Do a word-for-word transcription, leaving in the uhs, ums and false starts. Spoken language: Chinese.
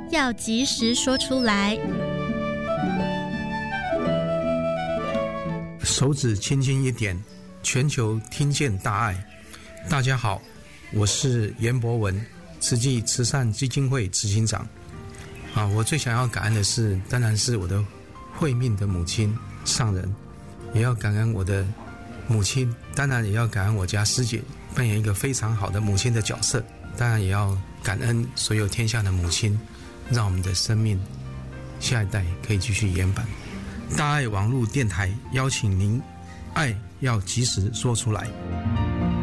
要及时说出来。 手指轻轻一点，全球听见大爱。大家好，我是严博文，慈济慈善基金会执行长。啊，我最想要感恩的是，当然是我的慧命的母亲上人，也要感恩我的母亲，当然也要感恩我家师姐扮演一个非常好的母亲的角色，当然也要感恩所有天下的母亲，让我们的生命下一代可以继续延续。大爱网络电台邀请您，爱要及时说出来。